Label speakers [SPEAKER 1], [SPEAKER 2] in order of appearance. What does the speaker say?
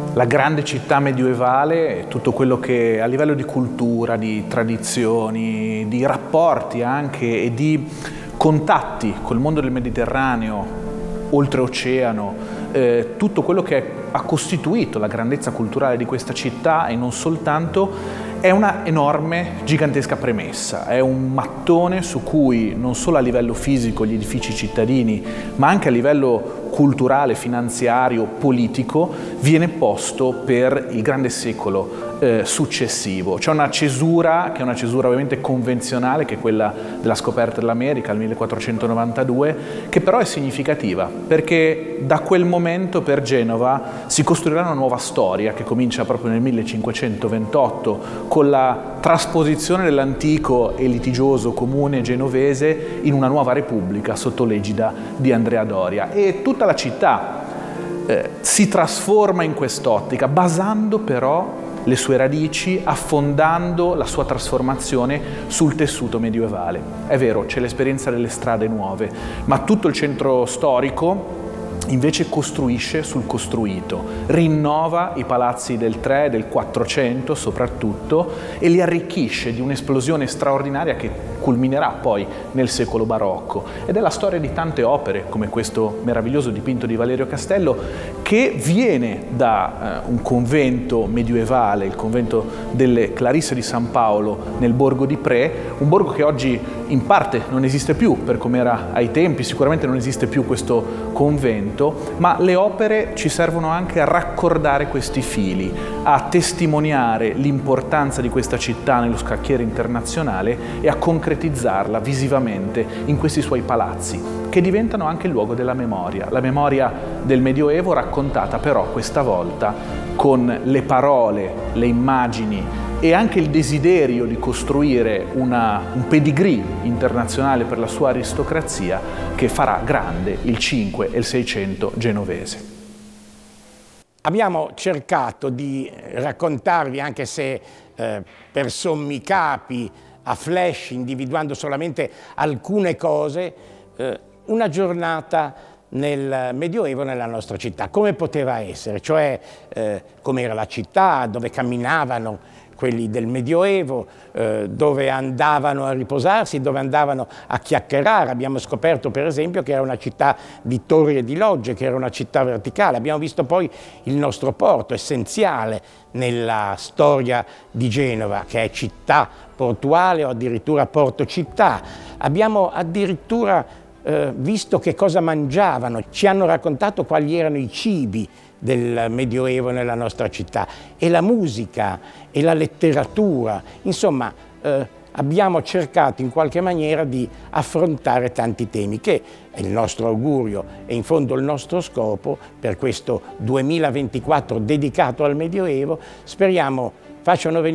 [SPEAKER 1] La grande città medievale, tutto quello che a livello di cultura, di tradizioni, di rapporti anche e di contatti col mondo del Mediterraneo, oltreoceano, tutto quello che ha costituito la grandezza culturale di questa città e non soltanto, è una enorme, gigantesca premessa, è un mattone su cui non solo a livello fisico gli edifici cittadini, ma anche a livello culturale, finanziario, politico, viene posto per il grande secolo successivo. C'è una cesura, che è una cesura ovviamente convenzionale, che è quella della scoperta dell'America, il 1492, che però è significativa, perché da quel momento per Genova si costruirà una nuova storia che comincia proprio nel 1528 con la trasposizione dell'antico e litigioso comune genovese in una nuova repubblica sotto l'egida di Andrea Doria, e tutta la città si trasforma in quest'ottica, basando però le sue radici, affondando la sua trasformazione sul tessuto medievale. È vero, c'è l'esperienza delle strade nuove, ma tutto il centro storico invece costruisce sul costruito, rinnova i palazzi del 3, del 400 soprattutto, e li arricchisce di un'esplosione straordinaria che culminerà poi nel secolo barocco. Ed è la storia di tante opere, come questo meraviglioso dipinto di Valerio Castello, che viene da un convento medievale, il convento delle Clarisse di San Paolo nel borgo di Pré, un borgo che oggi in parte non esiste più per come era ai tempi, sicuramente non esiste più questo convento, ma le opere ci servono anche a raccordare questi fili, a testimoniare l'importanza di questa città nello scacchiere internazionale e a concretizzarla visivamente in questi suoi palazzi, che diventano anche il luogo della memoria, la memoria del Medioevo raccontata però questa volta con le parole, le immagini e anche il desiderio di costruire un pedigree internazionale per la sua aristocrazia che farà grande il 5 e il 600 genovese.
[SPEAKER 2] Abbiamo cercato di raccontarvi, anche se per sommi capi, a flash, individuando solamente alcune cose, una giornata nel Medioevo nella nostra città. Come poteva essere, cioè com'era la città, dove camminavano quelli del Medioevo, dove andavano a riposarsi, dove andavano a chiacchierare. Abbiamo scoperto per esempio che era una città di torri e di logge, che era una città verticale. Abbiamo visto poi il nostro porto, essenziale nella storia di Genova, che è città portuale o addirittura porto città. Abbiamo addirittura visto che cosa mangiavano, ci hanno raccontato quali erano i cibi del Medioevo nella nostra città, e la musica e la letteratura. Insomma, abbiamo cercato in qualche maniera di affrontare tanti temi, che è il nostro augurio e in fondo il nostro scopo per questo 2024 dedicato al Medioevo. Speriamo facciano venire